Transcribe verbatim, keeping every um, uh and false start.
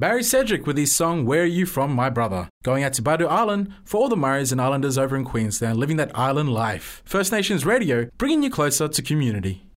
Barry Cedric with his song Where Are You From, My Brother. Going out to Badu Island for all the Murrays and Islanders over in Queensland living that island life. First Nations Radio, bringing you closer to community.